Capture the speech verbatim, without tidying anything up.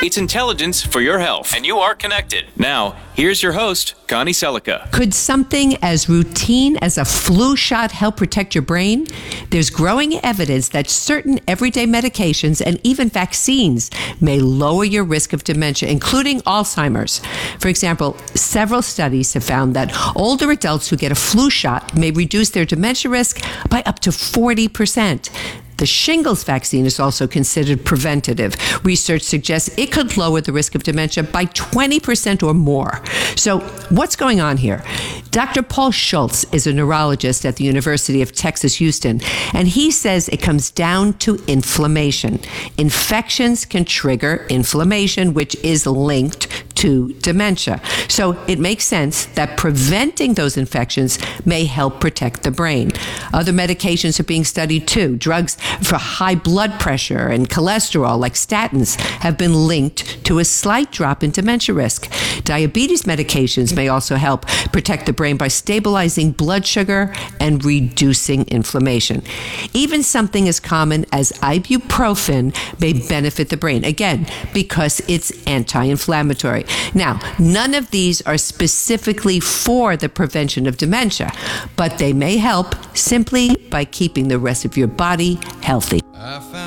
It's intelligence for your health, and you are connected. Now, here's your host, Connie Selica. Could something as routine as a flu shot help protect your brain? There's growing evidence that certain everyday medications and even vaccines may lower your risk of dementia, including Alzheimer's. For example, several studies have found that older adults who get a flu shot may reduce their dementia risk by up to forty percent. The shingles vaccine is also considered preventative. Research suggests it could lower the risk of dementia by twenty percent or more. So what's going on here? Doctor Paul Schultz is a neurologist at the University of Texas, Houston, and he says it comes down to inflammation. Infections can trigger inflammation, which is linked to dementia. So it makes sense that preventing those infections may help protect the brain. Other medications are being studied too. Drugs for high blood pressure and cholesterol, like statins, have been linked to a slight drop in dementia risk. Diabetes medications may also help protect the brain by stabilizing blood sugar and reducing inflammation. Even something as common as ibuprofen may benefit the brain, again, because it's anti-inflammatory. Now, none of these are specifically for the prevention of dementia, but they may help simply by keeping the rest of your body healthy.